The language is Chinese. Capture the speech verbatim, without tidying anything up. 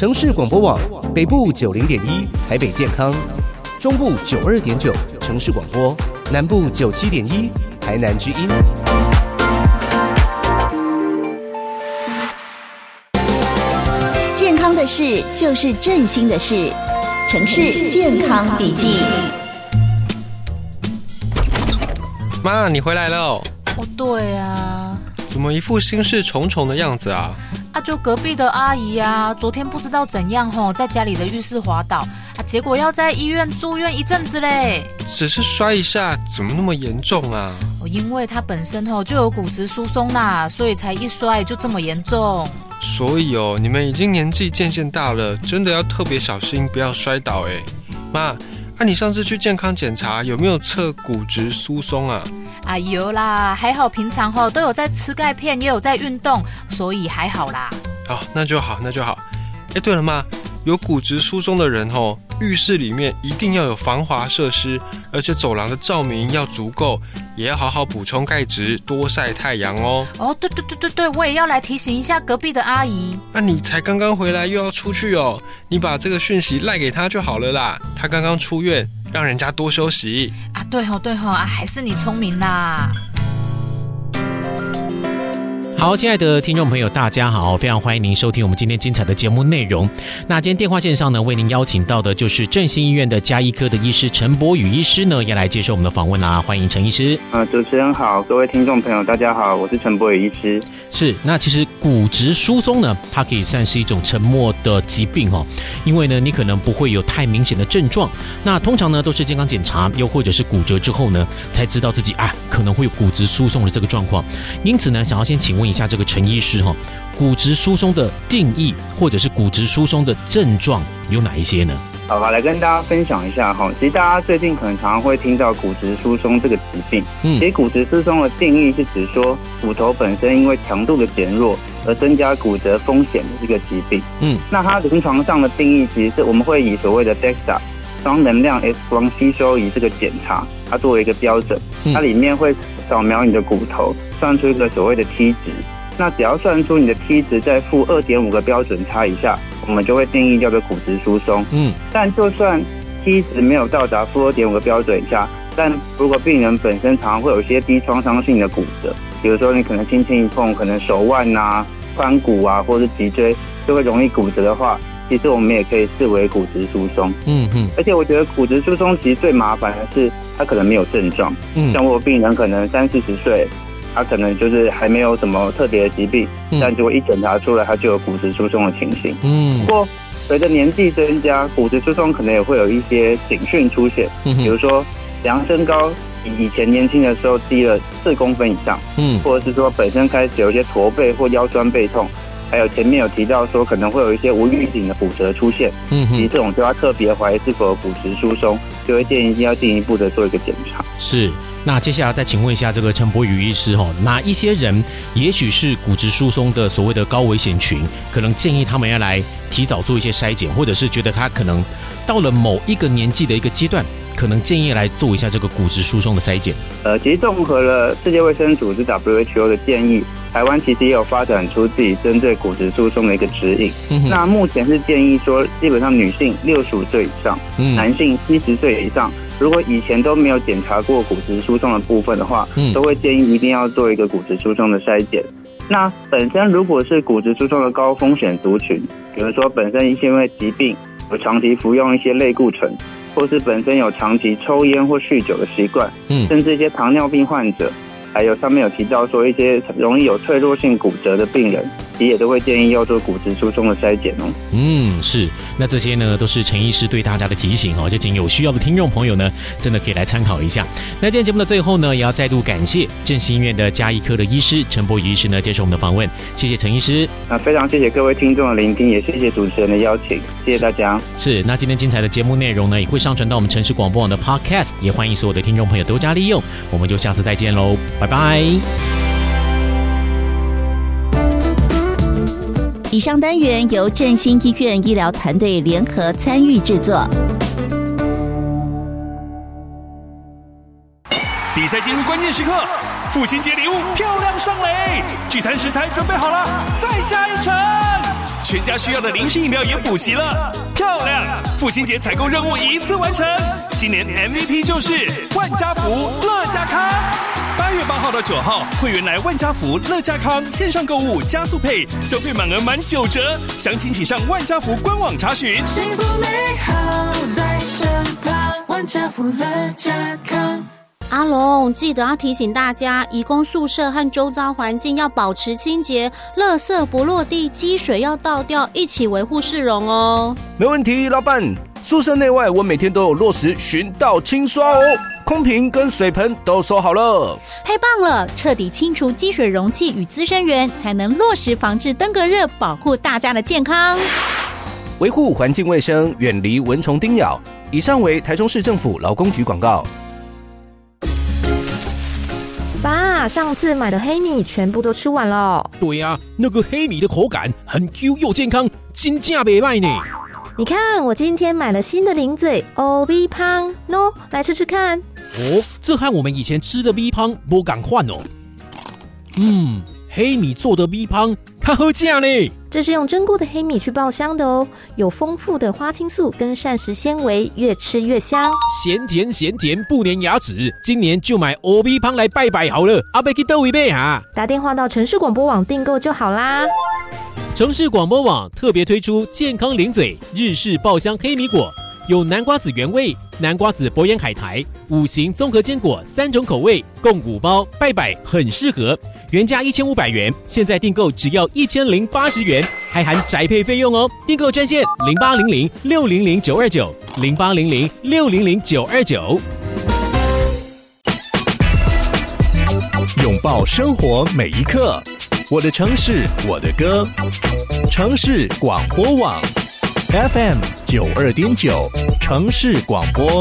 城市广播网北部九零点一台北健康，中部九二点九城市广播，南部九七点一台南之音。 健康的事就是振兴的事，城市健康笔记。 妈，你回来了哦。 哦，对啊。 怎么一副心事重重的样子啊？ 啊，就隔壁的阿姨啊，昨天不知道怎样吼，在家里的浴室滑倒啊，结果要在医院住院一阵子嘞。 只是摔一下，怎么那么严重啊？ 哦，因为她本身吼就有骨质疏松啦，所以才一摔就这么严重。 所以哦，你们已经年纪渐渐大了，真的要特别小心，不要摔倒哎。妈，啊，你上次去健康检查有没有测骨质疏松啊？ 啊，有啦，还好平常吼都有在吃钙片，也有在运动，所以还好啦。 哦，那就好，那就好。哎，对了妈，有骨质疏松的人吼，浴室里面一定要有防滑设施，而且走廊的照明要足够，也要好好补充钙质，多晒太阳哦。 哦，对对对对对，我也要来提醒一下隔壁的阿姨。 那，啊，你才刚刚回来又要出去哦，你把这个讯息赖给她就好了啦。她刚刚出院，让人家多休息啊。对吼对吼啊，还是你聪明啦。 好，亲爱的听众朋友，大家好，非常欢迎您收听我们今天精彩的节目内容。那今天电话线上呢，为您邀请到的就是振兴医院的家医科的医师陈柏宇医师呢，要来接受我们的访问啦。欢迎陈医师。 呃，主持人好，各位听众朋友，大家好，我是陈柏宇医师。 是，那其实骨质疏松呢，它可以算是一种沉默的疾病哦，因为呢，你可能不会有太明显的症状，那通常呢都是健康检查，又或者是骨折之后呢，才知道自己啊可能会有骨质疏松的这个状况。因此呢，想要先请问一下这个陈医师哈，骨质疏松的定义或者是骨质疏松的症状有哪一些呢？ 好吧，来跟大家分享一下哈。其实大家最近可能常常会听到骨质疏松这个疾病。嗯，其实骨质疏松的定义是指说骨头本身因为强度的减弱而增加骨折风险的这个疾病。嗯，那它临床上的定义其实是我们会以所谓的 D E X A 双能量 X 光吸收仪这个检查，它作为一个标准。它里面会扫描你的骨头，算出一个所谓的 T 值。那只要算出你的 T 值在负 二点五 个标准差以下，我们就会定义叫做骨质疏松。嗯，但就算 T 值没有到达负 二点五 个标准以下，但如果病人本身常常会有一些低创伤性的骨折，比如说你可能轻轻一碰，可能手腕啊、髋骨啊，或是脊椎就会容易骨折的话，其实我们也可以视为骨质疏松。嗯嗯，而且我觉得骨质疏松其实最麻烦的是它可能没有症状。嗯，像我病人可能三四十岁。他可能就是还没有什么特别的疾病，嗯，但结果一检查出来，他就有骨质疏松的情形。嗯，不过随着年纪增加，骨质疏松可能也会有一些警讯出现，嗯，比如说量身高比以前年轻的时候低了四公分以上，嗯，或者是说本身开始有一些驼背或腰酸背痛，还有前面有提到说可能会有一些无预警的骨折出现，嗯，其实这种就要特别怀疑是否有骨质疏松，就会建议要进一步的做一个检查。 是。那接下来再请问一下这个陈柏宇医师哈，哪一些人也许是骨质疏松的所谓的高危险群，可能建议他们要来提早做一些筛检，或者是觉得他可能到了某一个年纪的一个阶段，可能建议来做一下这个骨质疏松的筛检。 呃，其实综合了世界卫生组织 W H O 的建议，台湾其实也有发展出自己针对骨质疏松的一个指引。嗯，那目前是建议说，基本上女性六十五岁以上，嗯，男性七十岁以上。如果以前都没有检查过骨质疏松的部分的话，嗯，都会建议一定要做一个骨质疏松的筛检。那本身如果是骨质疏松的高风险族群，比如说本身因为疾病有长期服用一些类固醇，或是本身有长期抽烟或酗酒的习惯，嗯，甚至一些糖尿病患者，还有上面有提到说一些容易有脆弱性骨折的病人，其实也都会建议要做骨质疏松的筛检哦。 嗯，是。那这些呢，都是陈医师对大家的提醒哦，就请有需要的听众朋友呢，真的可以来参考一下。那今天节目的最后呢，也要再度感谢振兴医院的家医科的医师陈柏宇医师呢，接受我们的访问，谢谢陈医师。 那非常谢谢各位听众的聆听，也谢谢主持人的邀请，谢谢大家。 是。那今天精彩的节目内容呢，也会上传到我们城市广播网的 Podcast， 也欢迎所有的听众朋友多加利用。我们就下次再见喽，拜拜。 以上单元由振兴医院医疗团队联合参与制作。 比赛进入关键时刻，父亲节礼物漂亮上垒，聚餐食材准备好了，再下一城。 全家需要的零食饮料也补齐了，漂亮！父亲节采购任务一次完成，今年 M V P 就是万家福乐家康。八月八号到九号，会员来万家福乐家康线上购物加速配，消费满额满九折，详情请上万家福官网查询。 幸福美好在身旁，万家福乐家康。 阿龙，记得要提醒大家，移工宿舍和周遭环境要保持清洁，垃圾不落地，积水要倒掉，一起维护市容哦。 没问题，老板。宿舍内外我每天都有落实巡倒清刷哦，空瓶跟水盆都收好了。 太棒了，彻底清除积水容器与滋生源，才能落实防治登革热，保护大家的健康。 维护环境卫生，远离蚊虫叮咬。以上为台中市政府劳工局广告。 爸，上次买的黑米全部都吃完了。 对啊，那个黑米的口感很 Q 又健康，真价袂歹呢。 你看，我今天买了新的零嘴 O V 汤，喏，来吃吃看。 哦，这和我们以前吃的 V 汤不同款哦。嗯，黑米做的 V 汤，它好吃呢。 这是用蒸过的黑米去爆香的哦，有丰富的花青素跟膳食纤维，越吃越香。 咸甜咸甜不粘牙齿，今年就买 O V 汤来拜拜好了。阿伯去倒位买啊？ 打电话到城市广播网订购就好啦。 城市广播网特别推出健康零嘴日式爆香黑米果，有南瓜子原味、南瓜子博眼海苔、五行综合坚果三种口味，共五包，拜拜很适合。原价一千五百元，现在订购只要一千零八十元，还含宅配费用哦。订购专线零八零零六零零九二九零八零零六零零九二九。 拥抱生活每一刻。我的城市，我的歌，城市广播网 F M 九二点九，城市广播。